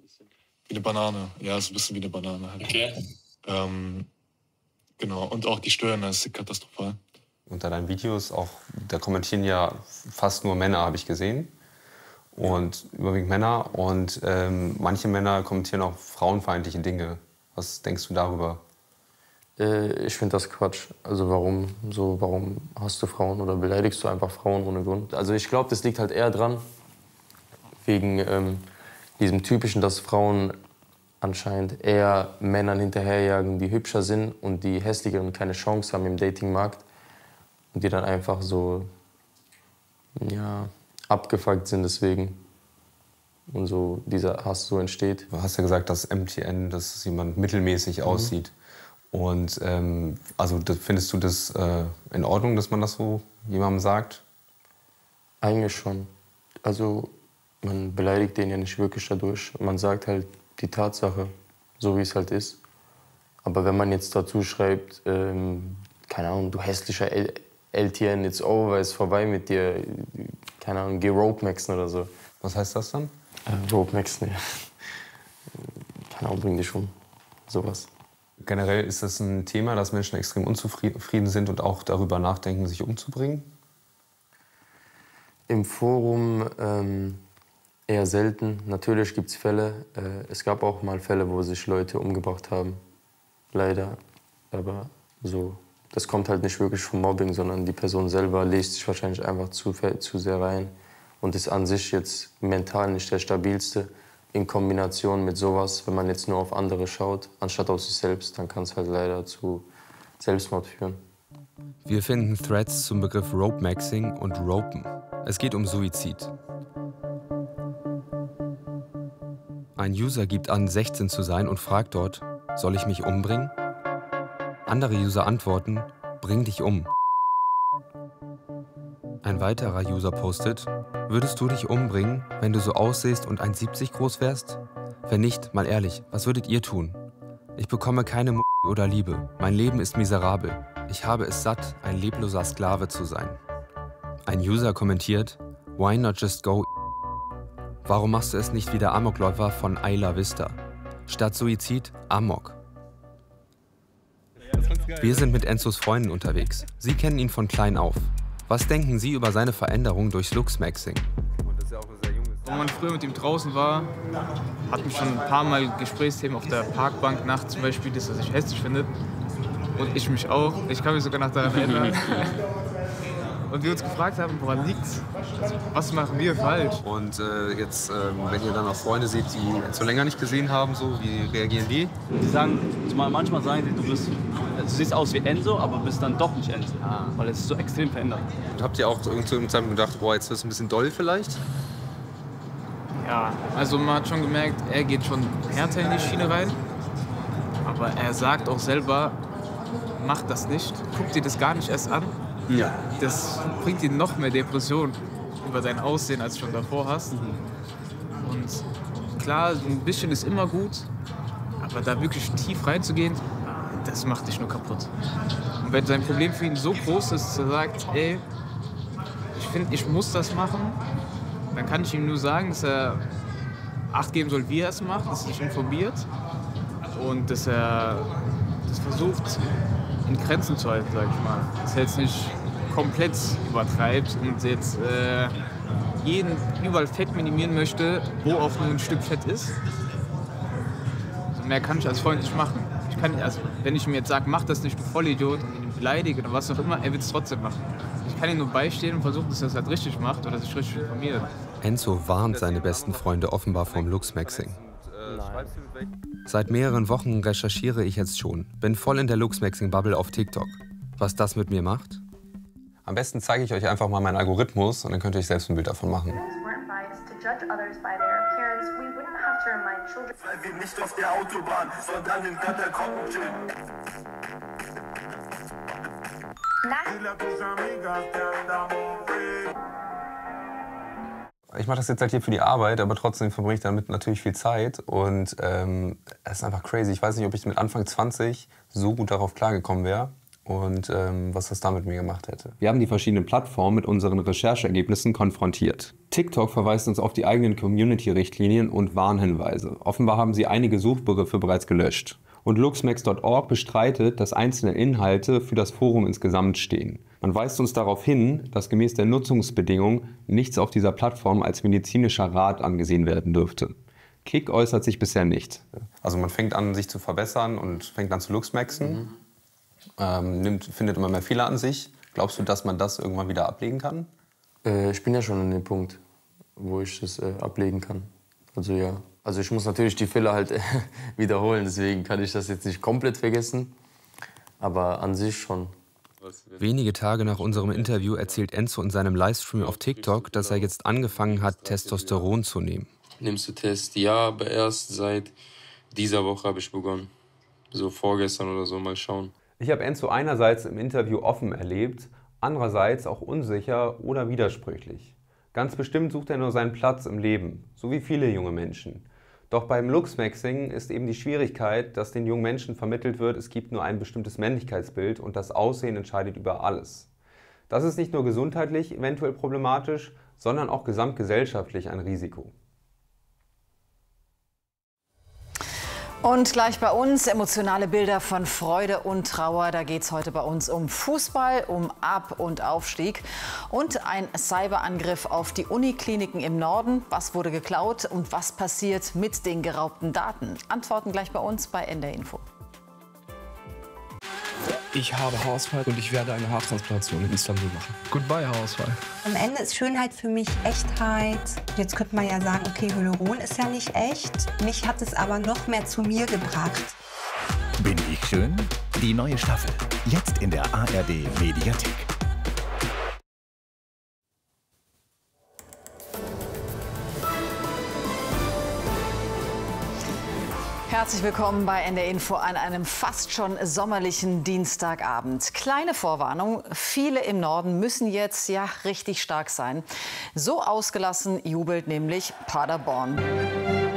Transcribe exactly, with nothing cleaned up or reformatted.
Wie eine Banane. Ja, ist ein bisschen wie eine Banane halt. Okay. Ähm, genau. Und auch die Steuern, das ist katastrophal. Unter deinen Videos, auch, da kommentieren ja fast nur Männer, habe ich gesehen. Und überwiegend Männer. Und ähm, manche Männer kommentieren auch frauenfeindliche Dinge. Was denkst du darüber? Äh, ich finde das Quatsch. Also warum, so, warum hast du Frauen oder beleidigst du einfach Frauen ohne Grund? Also ich glaube, das liegt halt eher dran, wegen ähm, diesem Typischen, dass Frauen anscheinend eher Männern hinterherjagen, die hübscher sind und die hässlicheren keine Chance haben im Datingmarkt. Und die dann einfach so, ja, abgefuckt sind deswegen. Und so dieser Hass so entsteht. Du hast ja gesagt, dass M T N, dass jemand mittelmäßig mhm. aussieht. Und ähm, also das, findest du das äh, in Ordnung, dass man das so jemandem sagt? Eigentlich schon. Also man beleidigt den ja nicht wirklich dadurch. Man sagt halt die Tatsache, so wie es halt ist. Aber wenn man jetzt dazu schreibt, ähm, keine Ahnung, du hässlicher L LTN, it's over, ist vorbei mit dir, keine Ahnung, geh Rope Maxen oder so. Was heißt das dann? Äh, Rope Maxen, ja. Keine Ahnung, bring dich um. Sowas. Generell ist das ein Thema, dass Menschen extrem unzufrieden sind und auch darüber nachdenken, sich umzubringen? Im Forum ähm, eher selten. Natürlich gibt es Fälle. Äh, es gab auch mal Fälle, wo sich Leute umgebracht haben. Leider. Aber so, das kommt halt nicht wirklich vom Mobbing, sondern die Person selber lest sich wahrscheinlich einfach zu, zu sehr rein und ist an sich jetzt mental nicht der stabilste. In Kombination mit sowas, wenn man jetzt nur auf andere schaut, anstatt auf sich selbst, dann kann es halt leider zu Selbstmord führen. Wir finden Threads zum Begriff Rope Maxing und Ropen. Es geht um Suizid. Ein User gibt an, sechzehn zu sein und fragt dort, soll ich mich umbringen? Andere User antworten, bring dich um. Ein weiterer User postet, würdest du dich umbringen, wenn du so aussiehst und eins siebzig groß wärst? Wenn nicht, mal ehrlich, was würdet ihr tun? Ich bekomme keine M oder Liebe. Mein Leben ist miserabel. Ich habe es satt, ein lebloser Sklave zu sein. Ein User kommentiert, why not just go? Warum machst du es nicht wie der Amokläufer von Ayla Vista? Statt Suizid, Amok. Wir sind mit Enzos Freunden unterwegs. Sie kennen ihn von klein auf. Was denken Sie über seine Veränderung durchs Luchsmaxing? Wenn man früher mit ihm draußen war, hatten wir schon ein paar Mal Gesprächsthemen auf der Parkbank nachts zum Beispiel, das, was ich hässlich finde. Und ich mich auch. Ich kann mich sogar noch daran erinnern. Und wir uns gefragt haben, woran liegt's? Was machen wir falsch? Und äh, jetzt, äh, wenn ihr dann auch Freunde seht, die so länger nicht gesehen haben, so, wie reagieren die? Die sagen, manchmal sagen die, du bist, du siehst aus wie Enzo, aber bist dann doch nicht Enzo. Ah. Weil es ist so extrem verändert. Und habt ihr auch zu irgendeinem Zeitpunkt gedacht, boah, jetzt wird es ein bisschen doll vielleicht? Ja, also man hat schon gemerkt, er geht schon härter in die Schiene rein. Aber er sagt auch selber, mach das nicht, guck dir das gar nicht erst an. Ja. Das bringt dir noch mehr Depression über dein Aussehen, als du schon davor hast. Mhm. Und klar, ein bisschen ist immer gut, aber da wirklich tief reinzugehen, das macht dich nur kaputt. Und wenn sein Problem für ihn so groß ist, dass er sagt, ey, ich finde, ich muss das machen, dann kann ich ihm nur sagen, dass er Acht geben soll, wie er es macht, dass er sich informiert und dass er das versucht, in Grenzen zu halten, sag ich mal. Dass er jetzt nicht komplett übertreibt und jetzt äh, jeden überall Fett minimieren möchte, wo auch nur ein Stück Fett ist. Also mehr kann ich als Freund nicht machen. Ich kann, also, wenn ich ihm jetzt sage, mach das nicht, du Vollidiot, und ihn beleidige oder was auch immer, er wird es trotzdem machen. Ich kann ihm nur beistehen und versuchen, dass er es halt richtig macht oder sich richtig informiert. Enzo warnt seine besten Freunde offenbar vom Luchsmaxing. Seit mehreren Wochen recherchiere ich jetzt schon, bin voll in der Luchsmaxing-Bubble auf TikTok. Was das mit mir macht? Am besten zeige ich euch einfach mal meinen Algorithmus und dann könnt ihr euch selbst ein Bild davon machen. Nicht auf der Autobahn, sondern in Katakomben chillen. Ich mache das jetzt halt hier für die Arbeit, aber trotzdem verbringe ich damit natürlich viel Zeit. Und ähm, es ist einfach crazy. Ich weiß nicht, ob ich mit Anfang zwanzig so gut darauf klargekommen wäre. und ähm, was das da mit mir gemacht hätte. Wir haben die verschiedenen Plattformen mit unseren Rechercheergebnissen konfrontiert. TikTok verweist uns auf die eigenen Community-Richtlinien und Warnhinweise. Offenbar haben sie einige Suchbegriffe bereits gelöscht. Und luxmax punkt org bestreitet, dass einzelne Inhalte für das Forum insgesamt stehen. Man weist uns darauf hin, dass gemäß der Nutzungsbedingungen nichts auf dieser Plattform als medizinischer Rat angesehen werden dürfte. Kick äußert sich bisher nicht. Also man fängt an, sich zu verbessern und fängt an zu luxmaxen, mhm. ähm, nimmt, findet immer mehr Fehler an sich. Glaubst du, dass man das irgendwann wieder ablegen kann? Äh, ich bin ja schon an dem Punkt, wo ich das äh, ablegen kann. Also ja. Also ich muss natürlich die Fehler halt wiederholen, deswegen kann ich das jetzt nicht komplett vergessen, aber an sich schon. Wenige Tage nach unserem Interview erzählt Enzo in seinem Livestream auf TikTok, dass er jetzt angefangen hat, Testosteron zu nehmen. Nimmst du Test? Ja, aber erst seit dieser Woche habe ich begonnen. So vorgestern oder so, mal schauen. Ich habe Enzo einerseits im Interview offen erlebt, andererseits auch unsicher oder widersprüchlich. Ganz bestimmt sucht er nur seinen Platz im Leben, so wie viele junge Menschen. Doch beim Luxmaxing ist eben die Schwierigkeit, dass den jungen Menschen vermittelt wird, es gibt nur ein bestimmtes Männlichkeitsbild und das Aussehen entscheidet über alles. Das ist nicht nur gesundheitlich eventuell problematisch, sondern auch gesamtgesellschaftlich ein Risiko. Und gleich bei uns emotionale Bilder von Freude und Trauer. Da geht es heute bei uns um Fußball, um Ab- und Aufstieg und ein Cyberangriff auf die Unikliniken im Norden. Was wurde geklaut und was passiert mit den geraubten Daten? Antworten gleich bei uns bei N D R Info. Ich habe Haarausfall und ich werde eine Haartransplantation in Istanbul machen. Goodbye, Haarausfall. Am Ende ist Schönheit für mich Echtheit. Jetzt könnte man ja sagen, okay, Hyaluron ist ja nicht echt. Mich hat es aber noch mehr zu mir gebracht. Bin ich schön? Die neue Staffel. Jetzt in der A R D Mediathek. Herzlich willkommen bei N D R Info an einem fast schon sommerlichen Dienstagabend. Kleine Vorwarnung, viele im Norden müssen jetzt ja richtig stark sein. So ausgelassen jubelt nämlich Paderborn.